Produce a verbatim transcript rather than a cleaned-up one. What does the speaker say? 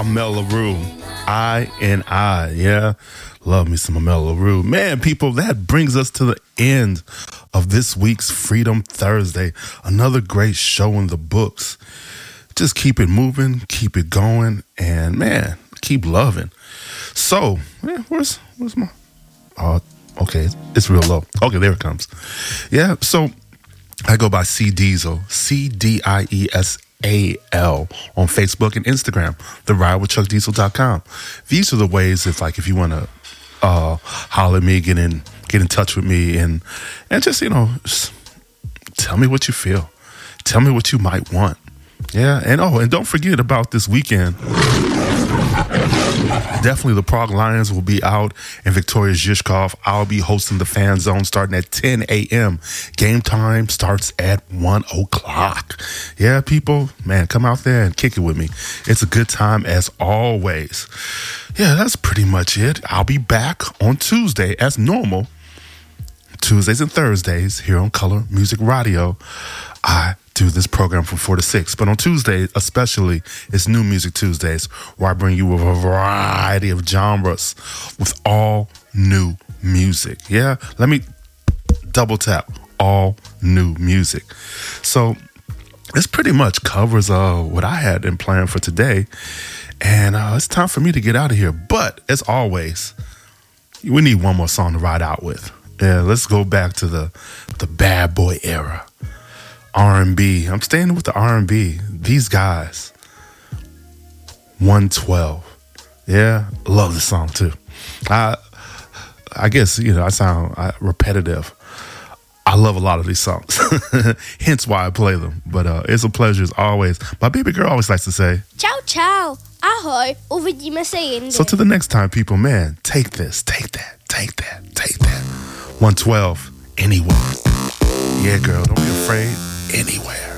Amel LaRue. I and I, yeah. Love me some Amel LaRue. Man, people, that brings us to the end of this week's Freedom Thursday. Another great show in the books. Just keep it moving, keep it going, and man, keep loving. So, man, where's where's my... Oh, okay, it's real low. Okay, there it comes. Yeah, so I go by C Diesel, C D I E S A L on Facebook and Instagram, the ride with chuck diesel dot com. These are the ways if like if you want to uh, holler at me, get in get in touch with me, and and just, you know, just tell me what you feel. Tell me what you might want. Yeah, and oh, and don't forget about this weekend. Definitely the Prague Lions will be out in Victoria Zhizkov. I'll be hosting the Fan Zone starting at ten a.m. Game time starts at one o'clock. Yeah, people, man, come out there and kick it with me. It's a good time as always. Yeah, that's pretty much it. I'll be back on Tuesday as normal. Tuesdays and Thursdays here on Color Music Radio. I do this program from four to six. But on Tuesday, especially, it's New Music Tuesdays, where I bring you a variety of genres with all new music. Yeah, let me double tap, all new music. So this pretty much covers uh, what I had in plan for today. And uh, it's time for me to get out of here. But as always, we need one more song to ride out with. Yeah, let's go back to the the bad boy era. R and B. I'm staying with the R and B. These guys. one twelve. Yeah, love the song too. I I guess, you know, I sound uh, repetitive. I love a lot of these songs. Hence why I play them. But uh, it's a pleasure as always. My baby girl always likes to say, ciao, ciao. Ahoj. Uvidíme se jinde. So to the next time, people, man, take this, take that, take that, take that. one twelve, anywhere. Yeah, girl, don't be afraid. Anywhere.